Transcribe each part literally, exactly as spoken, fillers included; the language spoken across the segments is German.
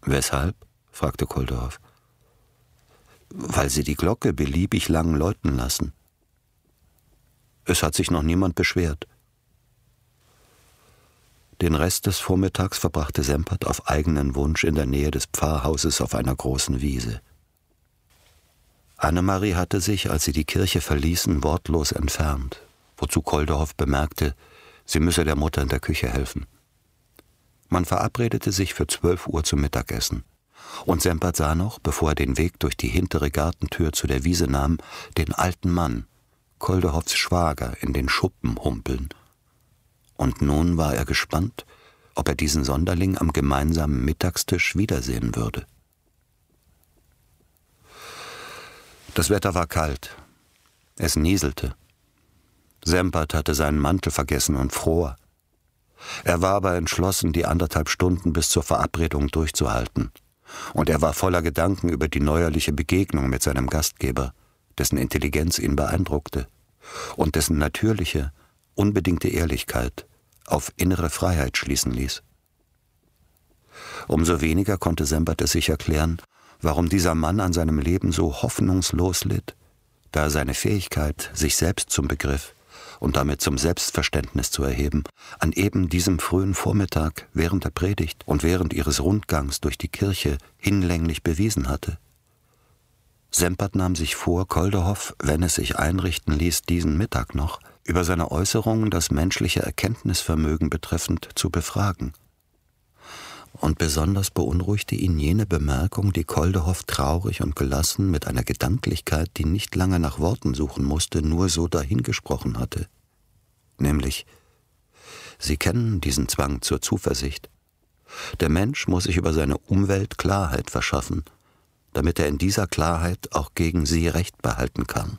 »Weshalb?« fragte Kolderhoff. »Weil Sie die Glocke beliebig lang läuten lassen. Es hat sich noch niemand beschwert.« Den Rest des Vormittags verbrachte Sempert auf eigenen Wunsch in der Nähe des Pfarrhauses auf einer großen Wiese. Annemarie hatte sich, als sie die Kirche verließen, wortlos entfernt, wozu Kolderhoff bemerkte, sie müsse der Mutter in der Küche helfen. Man verabredete sich für zwölf Uhr zum Mittagessen, und Sempert sah noch, bevor er den Weg durch die hintere Gartentür zu der Wiese nahm, den alten Mann, Kolderhoffs Schwager, in den Schuppen humpeln. Und nun war er gespannt, ob er diesen Sonderling am gemeinsamen Mittagstisch wiedersehen würde. Das Wetter war kalt. Es nieselte. Sempert hatte seinen Mantel vergessen und fror. Er war aber entschlossen, die anderthalb Stunden bis zur Verabredung durchzuhalten. Und er war voller Gedanken über die neuerliche Begegnung mit seinem Gastgeber, dessen Intelligenz ihn beeindruckte und dessen natürliche, unbedingte Ehrlichkeit auf innere Freiheit schließen ließ. Umso weniger konnte Sempert es sich erklären, warum dieser Mann an seinem Leben so hoffnungslos litt, da er seine Fähigkeit, sich selbst zum Begriff und damit zum Selbstverständnis zu erheben, an eben diesem frühen Vormittag während der Predigt und während ihres Rundgangs durch die Kirche hinlänglich bewiesen hatte. Sempert nahm sich vor, Kolderhoff, wenn es sich einrichten ließ, diesen Mittag noch, über seine Äußerungen das menschliche Erkenntnisvermögen betreffend zu befragen. Und besonders beunruhigte ihn jene Bemerkung, die Kolderhoff traurig und gelassen mit einer Gedanklichkeit, die nicht lange nach Worten suchen musste, nur so dahingesprochen hatte. Nämlich, Sie kennen diesen Zwang zur Zuversicht. Der Mensch muss sich über seine Umwelt Klarheit verschaffen, damit er in dieser Klarheit auch gegen sie Recht behalten kann.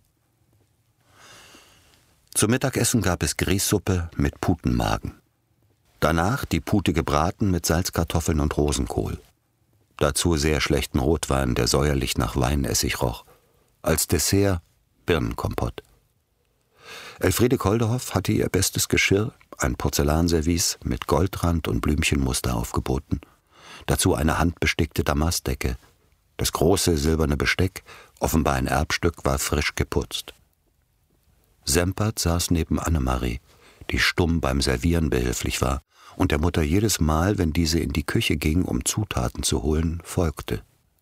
Zum Mittagessen gab es Grießsuppe mit Putenmagen. Danach die Pute gebraten mit Salzkartoffeln und Rosenkohl. Dazu sehr schlechten Rotwein, der säuerlich nach Weinessig roch. Als Dessert Birnenkompott. Elfriede Kolderhoff hatte ihr bestes Geschirr, ein Porzellanservice mit Goldrand und Blümchenmuster aufgeboten. Dazu eine handbestickte Damastdecke. Das große silberne Besteck, offenbar ein Erbstück, war frisch geputzt. Sempert saß neben Annemarie, die stumm beim Servieren behilflich war und der Mutter jedes Mal, wenn diese in die Küche ging, um Zutaten zu holen, folgte.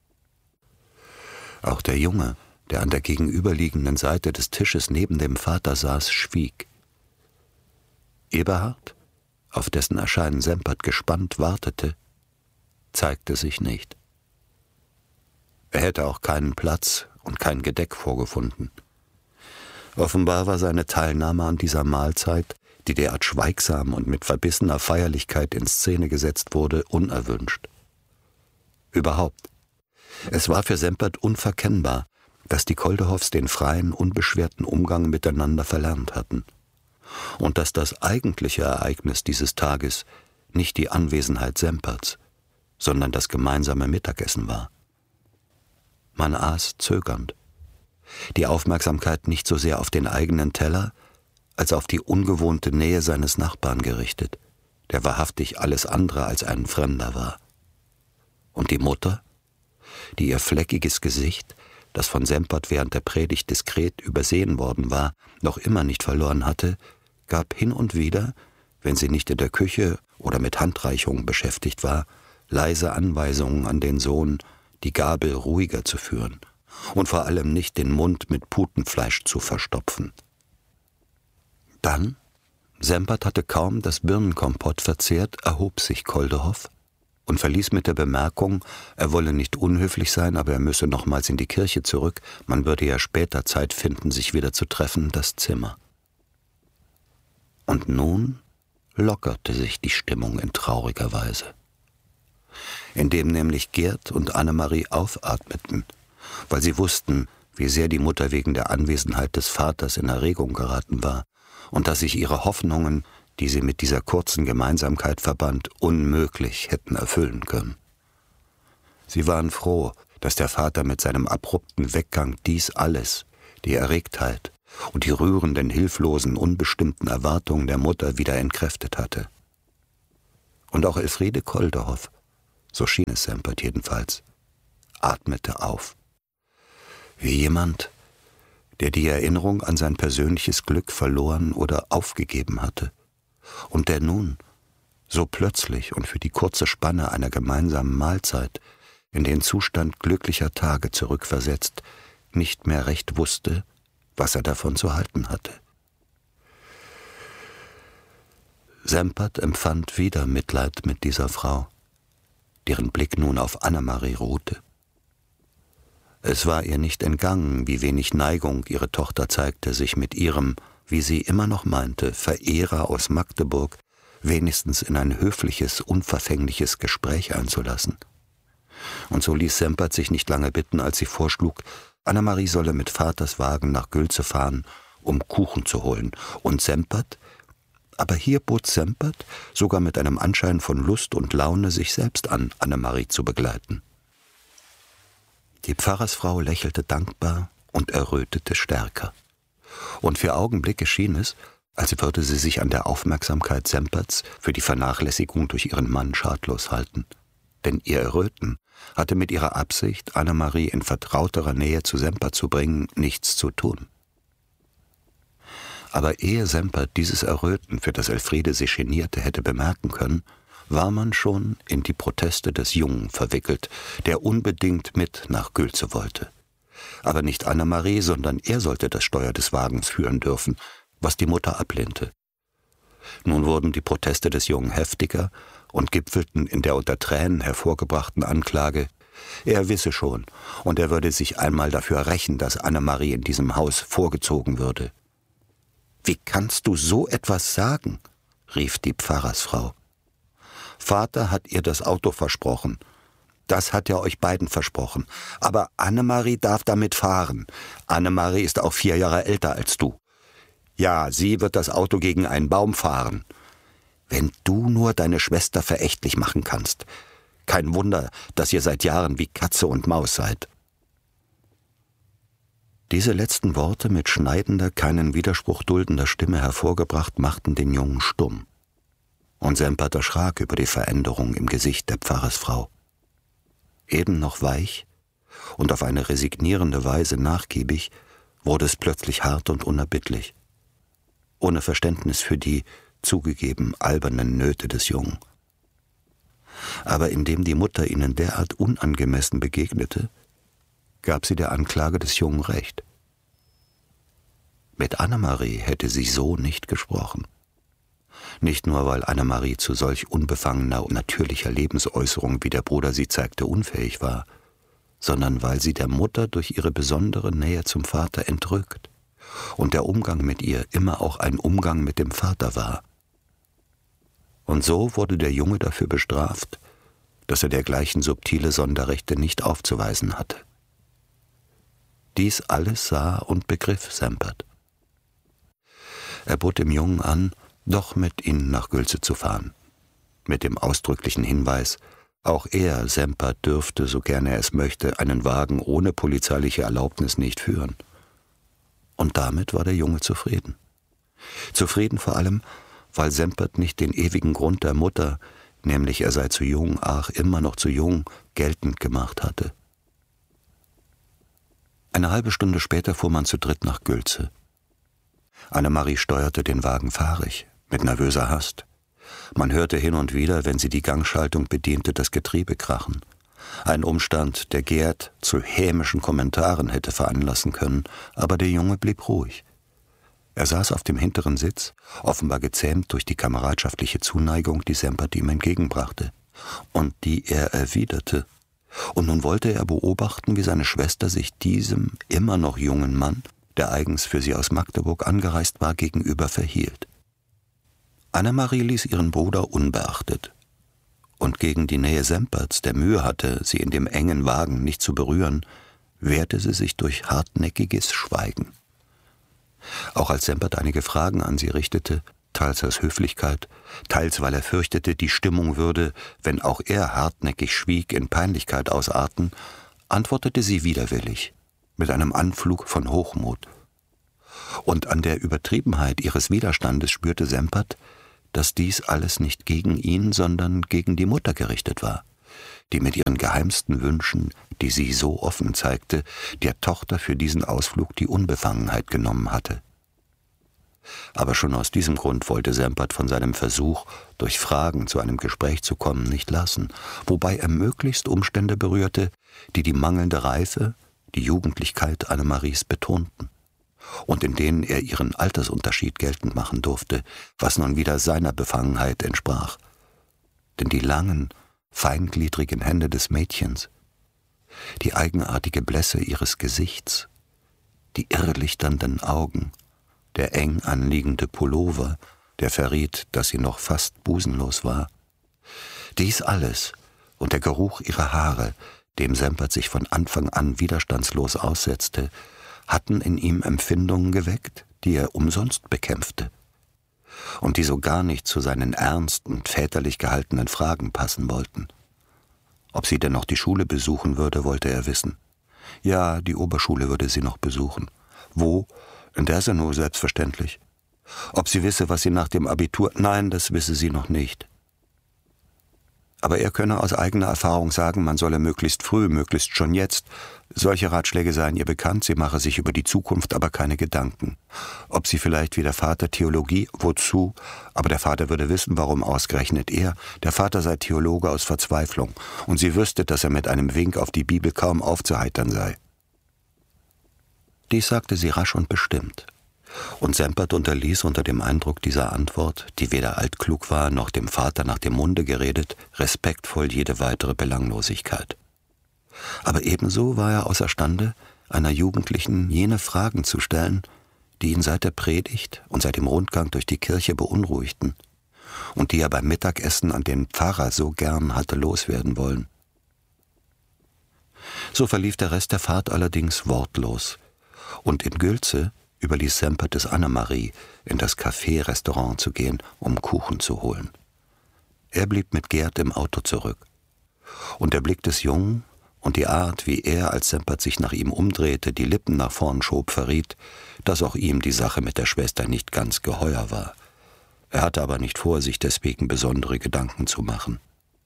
Auch der Junge, der an der gegenüberliegenden Seite des Tisches neben dem Vater saß, schwieg. Eberhard, auf dessen Erscheinen Sempert gespannt wartete, zeigte sich nicht. Er hätte auch keinen Platz und kein Gedeck vorgefunden. Offenbar war seine Teilnahme an dieser Mahlzeit, die derart schweigsam und mit verbissener Feierlichkeit in Szene gesetzt wurde, unerwünscht. Überhaupt, es war für Sempert unverkennbar, dass die Kolderhoffs den freien, unbeschwerten Umgang miteinander verlernt hatten und dass das eigentliche Ereignis dieses Tages nicht die Anwesenheit Semperts, sondern das gemeinsame Mittagessen war. Man aß zögernd, die Aufmerksamkeit nicht so sehr auf den eigenen Teller, als auf die ungewohnte Nähe seines Nachbarn gerichtet, der wahrhaftig alles andere als ein Fremder war. Und die Mutter, die ihr fleckiges Gesicht, das von Sempert während der Predigt diskret übersehen worden war, noch immer nicht verloren hatte, gab hin und wieder, wenn sie nicht in der Küche oder mit Handreichungen beschäftigt war, leise Anweisungen an den Sohn, die Gabel ruhiger zu führen und vor allem nicht den Mund mit Putenfleisch zu verstopfen. Dann, Sempert hatte kaum das Birnenkompott verzehrt, erhob sich Kolderhoff und verließ mit der Bemerkung, er wolle nicht unhöflich sein, aber er müsse nochmals in die Kirche zurück, man würde ja später Zeit finden, sich wieder zu treffen, das Zimmer. Und nun lockerte sich die Stimmung in trauriger Weise, indem nämlich Gerd und Annemarie aufatmeten, weil sie wussten, wie sehr die Mutter wegen der Anwesenheit des Vaters in Erregung geraten war und dass sich ihre Hoffnungen, die sie mit dieser kurzen Gemeinsamkeit verband, unmöglich hätten erfüllen können. Sie waren froh, dass der Vater mit seinem abrupten Weggang dies alles, die Erregtheit und die rührenden, hilflosen, unbestimmten Erwartungen der Mutter wieder entkräftet hatte. Und auch Elfriede Kolderhoff, so schien es Sempert jedenfalls, atmete auf. Wie jemand, der die Erinnerung an sein persönliches Glück verloren oder aufgegeben hatte und der nun, so plötzlich und für die kurze Spanne einer gemeinsamen Mahlzeit, in den Zustand glücklicher Tage zurückversetzt, nicht mehr recht wusste, was er davon zu halten hatte. Sempert empfand wieder Mitleid mit dieser Frau, deren Blick nun auf Annemarie ruhte. Es war ihr nicht entgangen, wie wenig Neigung ihre Tochter zeigte, sich mit ihrem, wie sie immer noch meinte, Verehrer aus Magdeburg wenigstens in ein höfliches, unverfängliches Gespräch einzulassen. Und so ließ Sempert sich nicht lange bitten, als sie vorschlug, Annemarie solle mit Vaters Wagen nach Gülze fahren, um Kuchen zu holen. Und Sempert, aber hier bot Sempert, sogar mit einem Anschein von Lust und Laune, sich selbst an, Annemarie zu begleiten. Die Pfarrersfrau lächelte dankbar und errötete stärker. Und für Augenblicke schien es, als würde sie sich an der Aufmerksamkeit Semperts für die Vernachlässigung durch ihren Mann schadlos halten. Denn ihr Erröten hatte mit ihrer Absicht, Annemarie in vertrauterer Nähe zu Sempert zu bringen, nichts zu tun. Aber ehe Sempert dieses Erröten, für das Elfriede sich genierte, hätte bemerken können, war man schon in die Proteste des Jungen verwickelt, der unbedingt mit nach Gülze wollte. Aber nicht Annemarie, sondern er sollte das Steuer des Wagens führen dürfen, was die Mutter ablehnte. Nun wurden die Proteste des Jungen heftiger und gipfelten in der unter Tränen hervorgebrachten Anklage, er wisse schon, und er würde sich einmal dafür rächen, dass Annemarie in diesem Haus vorgezogen würde. »Wie kannst du so etwas sagen?« rief die Pfarrersfrau. »Vater hat ihr das Auto versprochen. Das hat er euch beiden versprochen. Aber Annemarie darf damit fahren. Annemarie ist auch vier Jahre älter als du. Ja, sie wird das Auto gegen einen Baum fahren. Wenn du nur deine Schwester verächtlich machen kannst. Kein Wunder, dass ihr seit Jahren wie Katze und Maus seid.« Diese letzten Worte mit schneidender, keinen Widerspruch duldender Stimme hervorgebracht, machten den Jungen stumm. Und Sempert erschrak über die Veränderung im Gesicht der Pfarrersfrau. Eben noch weich und auf eine resignierende Weise nachgiebig, wurde es plötzlich hart und unerbittlich, ohne Verständnis für die, zugegeben, albernen Nöte des Jungen. Aber indem die Mutter ihnen derart unangemessen begegnete, gab sie der Anklage des Jungen recht. Mit Annemarie hätte sie so nicht gesprochen. Nicht nur, weil Annemarie zu solch unbefangener und natürlicher Lebensäußerung, wie der Bruder sie zeigte, unfähig war, sondern weil sie der Mutter durch ihre besondere Nähe zum Vater entrückt und der Umgang mit ihr immer auch ein Umgang mit dem Vater war. Und so wurde der Junge dafür bestraft, dass er dergleichen subtile Sonderrechte nicht aufzuweisen hatte. Dies alles sah und begriff Sempert. Er bot dem Jungen an, doch mit ihnen nach Gülze zu fahren, mit dem ausdrücklichen Hinweis, auch er, Sempert, dürfte, so gern er es möchte, einen Wagen ohne polizeiliche Erlaubnis nicht führen. Und damit war der Junge zufrieden. Zufrieden vor allem, weil Sempert nicht den ewigen Grund der Mutter, nämlich er sei zu jung, ach, immer noch zu jung, geltend gemacht hatte. Eine halbe Stunde später fuhr man zu dritt nach Gülze. Annemarie steuerte den Wagen fahrig, mit nervöser Hast. Man hörte hin und wieder, wenn sie die Gangschaltung bediente, das Getriebe krachen. Ein Umstand, der Gerd zu hämischen Kommentaren hätte veranlassen können, aber der Junge blieb ruhig. Er saß auf dem hinteren Sitz, offenbar gezähmt durch die kameradschaftliche Zuneigung, die Sempert ihm entgegenbrachte, und die er erwiderte. Und nun wollte er beobachten, wie seine Schwester sich diesem immer noch jungen Mann, der eigens für sie aus Magdeburg angereist war, gegenüber verhielt. Annemarie ließ ihren Bruder unbeachtet. Und gegen die Nähe Semperts, der Mühe hatte, sie in dem engen Wagen nicht zu berühren, wehrte sie sich durch hartnäckiges Schweigen. Auch als Sempert einige Fragen an sie richtete, teils aus Höflichkeit, teils weil er fürchtete, die Stimmung würde, wenn auch er hartnäckig schwieg, in Peinlichkeit ausarten, antwortete sie widerwillig, mit einem Anflug von Hochmut. Und an der Übertriebenheit ihres Widerstandes spürte Sempert, dass dies alles nicht gegen ihn, sondern gegen die Mutter gerichtet war, die mit ihren geheimsten Wünschen, die sie so offen zeigte, der Tochter für diesen Ausflug die Unbefangenheit genommen hatte. Aber schon aus diesem Grund wollte Sempert von seinem Versuch, durch Fragen zu einem Gespräch zu kommen, nicht lassen, wobei er möglichst Umstände berührte, die die mangelnde Reife, die Jugendlichkeit Annemaries betonten und in denen er ihren Altersunterschied geltend machen durfte, was nun wieder seiner Befangenheit entsprach. Denn die langen, feingliedrigen Hände des Mädchens, die eigenartige Blässe ihres Gesichts, die irrlichternden Augen, der eng anliegende Pullover, der verriet, dass sie noch fast busenlos war. Dies alles und der Geruch ihrer Haare, dem Sempert sich von Anfang an widerstandslos aussetzte, hatten in ihm Empfindungen geweckt, die er umsonst bekämpfte und die so gar nicht zu seinen ernst und väterlich gehaltenen Fragen passen wollten. Ob sie denn noch die Schule besuchen würde, wollte er wissen. Ja, die Oberschule würde sie noch besuchen. Wo? In Dersenow selbstverständlich. Ob sie wisse, was sie nach dem Abitur... Nein, das wisse sie noch nicht. Aber er könne aus eigener Erfahrung sagen, man solle möglichst früh, möglichst schon jetzt. Solche Ratschläge seien ihr bekannt, sie mache sich über die Zukunft aber keine Gedanken. Ob sie vielleicht wie der Vater Theologie, wozu? Aber der Vater würde wissen, warum ausgerechnet er. Der Vater sei Theologe aus Verzweiflung, und sie wüsste, dass er mit einem Wink auf die Bibel kaum aufzuheitern sei. Dies sagte sie rasch und bestimmt. Und Sempert unterließ unter dem Eindruck dieser Antwort, die weder altklug war, noch dem Vater nach dem Munde geredet, respektvoll jede weitere Belanglosigkeit. Aber ebenso war er außerstande, einer Jugendlichen jene Fragen zu stellen, die ihn seit der Predigt und seit dem Rundgang durch die Kirche beunruhigten und die er beim Mittagessen an den Pfarrer so gern hatte loswerden wollen. So verlief der Rest der Fahrt allerdings wortlos, und in Gülze überließ Sempert es Annemarie, in das Café-Restaurant zu gehen, um Kuchen zu holen. Er blieb mit Gerd im Auto zurück. Und der Blick des Jungen und die Art, wie er, als Sempert sich nach ihm umdrehte, die Lippen nach vorn schob, verriet, dass auch ihm die Sache mit der Schwester nicht ganz geheuer war. Er hatte aber nicht vor, sich deswegen besondere Gedanken zu machen.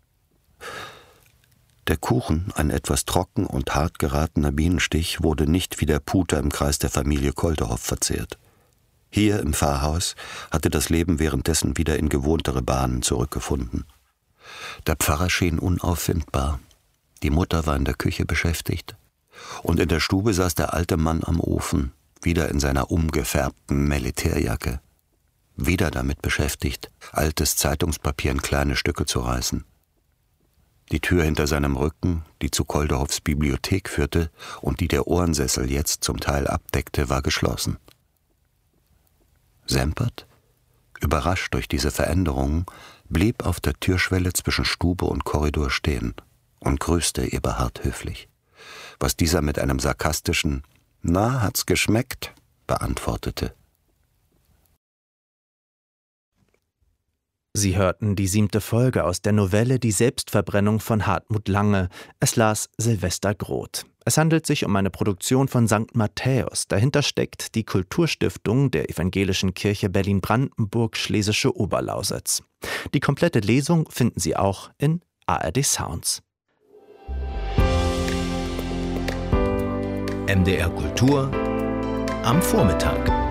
Der Kuchen, ein etwas trocken und hart geratener Bienenstich, wurde nicht wie der Puter im Kreis der Familie Kolterhoff verzehrt. Hier im Pfarrhaus hatte das Leben währenddessen wieder in gewohntere Bahnen zurückgefunden. Der Pfarrer schien unauffindbar, die Mutter war in der Küche beschäftigt, und in der Stube saß der alte Mann am Ofen, wieder in seiner umgefärbten Militärjacke, wieder damit beschäftigt, altes Zeitungspapier in kleine Stücke zu reißen. Die Tür hinter seinem Rücken, die zu Kolterhoffs Bibliothek führte und die der Ohrensessel jetzt zum Teil abdeckte, war geschlossen. Sempert, überrascht durch diese Veränderungen, blieb auf der Türschwelle zwischen Stube und Korridor stehen und grüßte Eberhard höflich, was dieser mit einem sarkastischen »Na, hat's geschmeckt?« beantwortete. Sie hörten die siebte Folge aus der Novelle Die Selbstverbrennung von Hartmut Lange. Es las Silvester Groth. Es handelt sich um eine Produktion von Sankt Matthäus. Dahinter steckt die Kulturstiftung der Evangelischen Kirche Berlin-Brandenburg Schlesische Oberlausitz. Die komplette Lesung finden Sie auch in A R D Sounds. M D R Kultur am Vormittag.